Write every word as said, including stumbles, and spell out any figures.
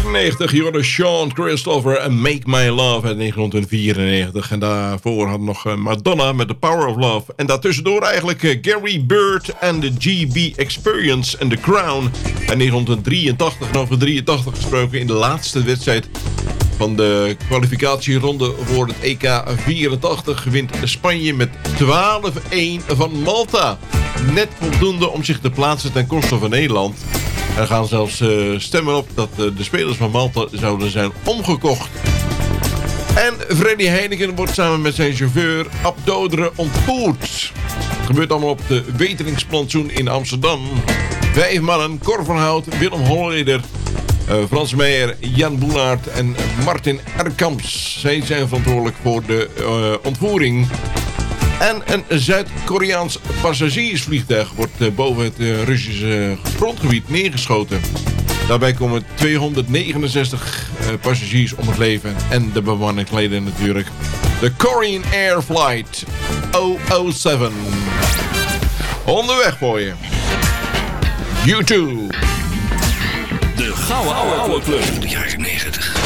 vierennegentig, je hoorde Sean Christopher en Make My Love uit negentien vierennegentig. En daarvoor hadden we nog Madonna met The Power of Love. En daartussendoor eigenlijk Gary Bird en de G B Experience en The Crown. En negentien drieëntachtig, en over drieëntachtig gesproken, in de laatste wedstrijd van de kwalificatieronde voor het E K vierentachtig wint Spanje met twaalf een van Malta. Net voldoende om zich te plaatsen ten koste van Nederland. Er gaan zelfs uh, stemmen op dat uh, de spelers van Malta zouden zijn omgekocht. En Freddy Heineken wordt samen met zijn chauffeur Ab Doderen ontvoerd. Het gebeurt allemaal op de Weteringsplantsoen in Amsterdam. Vijf mannen, Cor van Hout, Willem Holleder, uh, Frans Meijer, Jan Boelaert en Martin Erkamps. Zij zijn verantwoordelijk voor de uh, ontvoering. En een Zuid-Koreaans passagiersvliegtuig wordt uh, boven het uh, Russische grondgebied neergeschoten. Daarbij komen tweehonderdnegenenzestig uh, passagiers om het leven en de bemanningsleden natuurlijk. De Korean Air Flight honderd zeven. Onderweg voor je. U twee. De Gouden Oude Club. De jaren negentig.